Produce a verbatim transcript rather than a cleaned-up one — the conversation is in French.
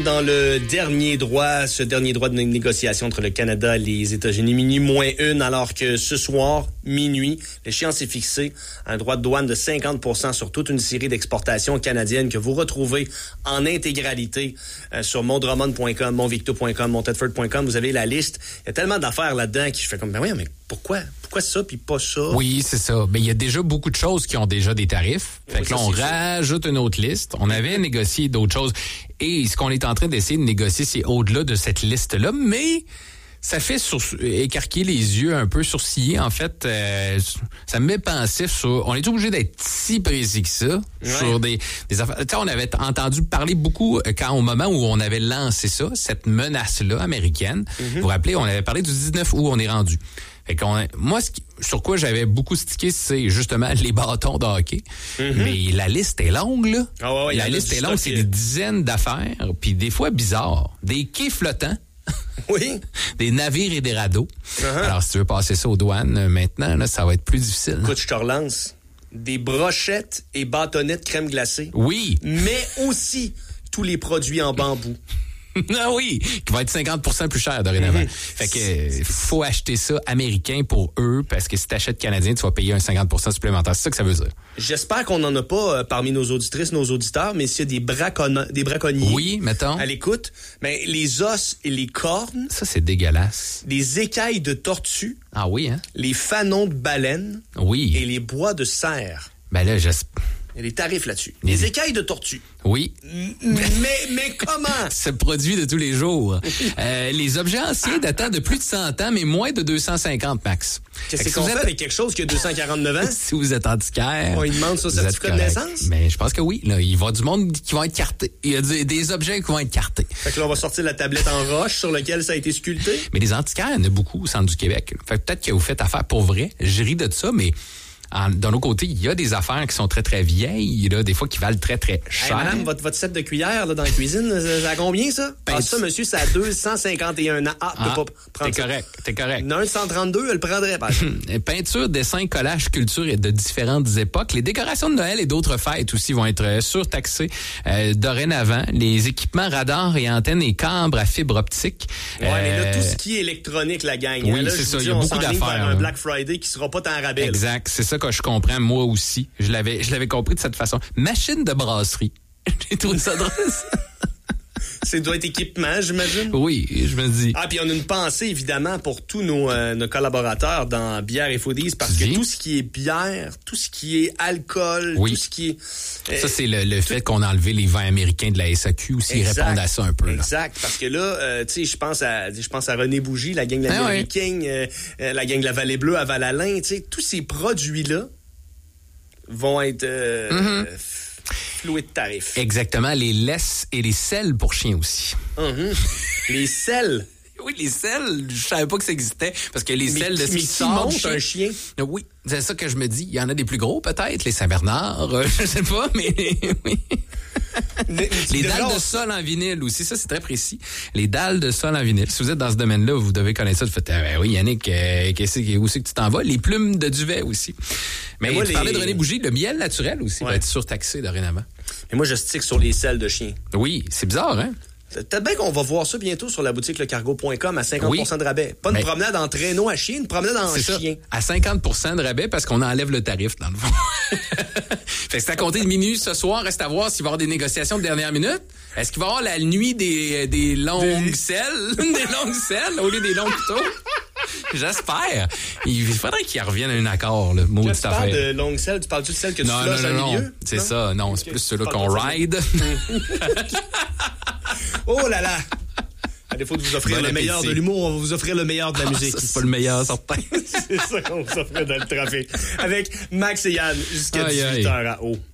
Dans le dernier droit, ce dernier droit de négociation entre le Canada et les États-Unis, minuit moins une, alors que ce soir, minuit, l'échéance est fixée, un droit de douane de cinquante pour cent sur toute une série d'exportations canadiennes que vous retrouvez en intégralité euh, sur mondromon point com, montvicto point com, montedford point com. Vous avez la liste. Il y a tellement d'affaires là-dedans qui je fais comme, ben oui, mais pourquoi? Pourquoi ça puis pas ça? Oui, c'est ça. Ben, il y a déjà beaucoup de choses qui ont déjà des tarifs. Fait oui, que là, ça, on rajoute une autre liste. On avait négocié d'autres choses. Et ce qu'on est en train d'essayer de négocier, c'est au-delà de cette liste-là. Mais ça fait sur, écarquiller les yeux, un peu sourciller. En fait, euh, ça me met pensif sur... On est obligé d'être si précis que ça ouais. sur des, des affaires. Tu sais, on avait entendu parler beaucoup quand au moment où on avait lancé ça, cette menace-là américaine. Mm-hmm. Vous vous rappelez, on avait parlé du dix-neuf août, on est rendu. Fait qu'on, moi, ce qui, sur quoi j'avais beaucoup stické, c'est justement les bâtons de hockey. Mm-hmm. Mais la liste est longue, là. Oh, ouais, la liste est longue, c'est des dizaines d'affaires, puis des fois bizarres. Des quais flottants. Oui. Des navires et des radeaux. Uh-huh. Alors, si tu veux passer ça aux douanes, euh, maintenant, là, ça va être plus difficile. Écoute, je te relance. Des brochettes et bâtonnets de crème glacée. Oui. Mais aussi tous les produits en bambou. Ah oui, qui va être cinquante pour cent plus cher dorénavant. Mm-hmm. Fait que euh, faut acheter ça américain pour eux, parce que si tu achètes canadien, tu vas payer un cinquante pour cent supplémentaire. C'est ça que ça veut dire. J'espère qu'on n'en a pas euh, parmi nos auditrices, nos auditeurs, mais s'il y a des, braconna- des braconniers oui, mettons. à l'écoute, ben, les os et les cornes... Ça, c'est dégueulasse. Les écailles de tortue. Ah oui, hein? Les fanons de baleine. Oui. Et les bois de cerf. Ben là, j'espère... Il y a des tarifs là-dessus. Les, les écailles de tortue. Oui. Mais, mais comment? Ce produit de tous les jours. euh, les objets anciens datant de plus de cent ans, mais moins de deux cent cinquante max. Qu'est-ce qu'on fait êtes... avec quelque chose qui a deux cent quarante-neuf ans? Si vous êtes antiquaire. On lui demande son certificat de naissance? Mais je pense que oui. Là, il va y avoir du monde qui va être carté. Il y a des, des objets qui vont être cartés. Fait que là, on va sortir la tablette en roche sur laquelle ça a été sculpté. Mais les antiquaires, il y en a beaucoup au centre du Québec. Fait que peut-être que vous faites affaire pour vrai. Je ris de ça, mais... En, d'un autre côté, il y a des affaires qui sont très, très vieilles, là, des fois qui valent très, très cher. Hey, madame, votre, votre set de cuillère là, dans la cuisine, ça a combien, ça? Ben, ah, ça, monsieur, ça a deux cent cinquante et un ans. Ah, tu ah, peux pas prendre t'es ça. correct, t'es correct. Un cent trente-deux, elle le prendrait pas. Peinture, dessin, collage, sculpture et de différentes époques. Les décorations de Noël et d'autres fêtes aussi vont être surtaxées euh, dorénavant. Les équipements radars et antennes et câbles à fibre optique. Ouais, euh... mais là, tout ce qui est électronique, la gang. Oui, là, c'est ça, dis, il y a beaucoup d'affaires. Vers un Black Friday qui sera pas tant rabais. Exact, c'est ça que je comprends, moi aussi. Je l'avais, je l'avais compris de cette façon. Machine de brasserie. J'ai trouvé ça drôle. Ça doit être équipement, j'imagine. Oui, je me dis. Ah, puis on a une pensée, évidemment, pour tous nos, euh, nos collaborateurs dans Bière et Foodies, parce que tout ce qui est bière, tout ce qui est alcool, oui. tout ce qui est... Euh, ça, c'est le, le tout... fait qu'on a enlevé les vins américains de la S A Q aussi. Exact. Ils répondent à ça un peu. Là. Exact, parce que là, euh, tu sais, je pense à je pense à René Bougie, la gang de la ah, ouais. King, euh, la gang de la Vallée Bleue à Val-Alain, tu sais, tous ces produits-là vont être... Euh, mm-hmm. Floué de tarifs. Exactement. Les laisses et les sels pour chiens aussi. Mm-hmm. Les sels. Oui, les selles, je savais pas que ça existait. Parce que les mais, selles de ce mais qui qui sort monte un chien? Oui, c'est ça que je me dis. Il y en a des plus gros, peut-être. Les Saint-Bernard, euh, je sais pas, mais oui. Les, les dalles de, de sol en vinyle aussi, ça c'est très précis. Les dalles de sol en vinyle. Si vous êtes dans ce domaine-là, vous devez connaître ça. Vous faites, ah, ben oui, Yannick, euh, qu'est-ce, où c'est que tu t'en vas? Les plumes de duvet aussi. Mais, mais moi, tu les... parlais de René Bougie, le miel naturel aussi ouais. va être surtaxé dorénavant. Mais moi, je stick sur les selles de chien. Oui, c'est bizarre, hein? Peut-être bien qu'on va voir ça bientôt sur la boutique lecargo point com à cinquante pour cent oui. de rabais. Pas une mais promenade en traîneau à chien, une promenade en c'est chien. Ça, à cinquante pour cent de rabais parce qu'on enlève le tarif, dans le fond. Fait que c'est à compter de minuit ce soir. Reste à voir s'il va y avoir des négociations de dernière minute. Est-ce qu'il va y avoir la nuit des, des longues des... selles? Des longues selles au lieu des longs couteaux? J'espère. Il faudrait qu'il revienne à un accord, le mot de cette affaire. Tu parles de longues selles, tu parles-tu de celles que tu flushes au milieu? Non, c'est non? ça. Non, c'est okay. plus ceux-là qu'on ride. Oh là là! À défaut de vous offrir bon le appétit. Meilleur de l'humour, on va vous offrir le meilleur de la ah, musique. Ça, c'est pas le meilleur, certain. C'est ça qu'on vous offre dans le trafic. Avec Max et Yann jusqu'à dix-huit heures à haut.